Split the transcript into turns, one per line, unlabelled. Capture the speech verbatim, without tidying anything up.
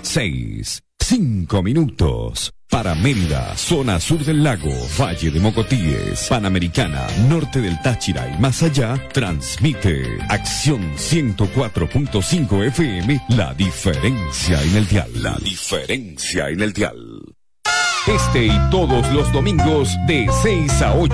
seis, cinco minutos. Para Mérida, zona sur del lago, Valle de Mocotíes, Panamericana, norte del Táchira y más allá, transmite Acción ciento cuatro punto cinco F M, la diferencia en el dial. La diferencia en el dial. Este y todos los domingos de seis a ocho.